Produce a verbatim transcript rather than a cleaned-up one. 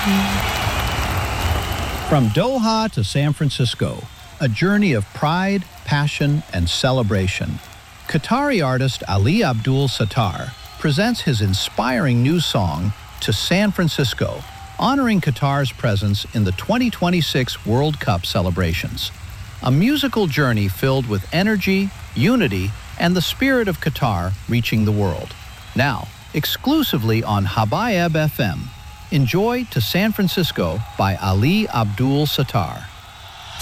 From Doha to San Francisco, a journey of pride, passion, and celebration. Qatari artist Ali Abdul Sattar presents his inspiring new song, To San Francisco, honoring Qatar's presence in the twenty twenty-six World Cup celebrations. A musical journey filled with energy, unity, and the spirit of Qatar reaching the world. Now, exclusively on Habayeb F M, enjoy To San Francisco by Ali Abdul Sattar.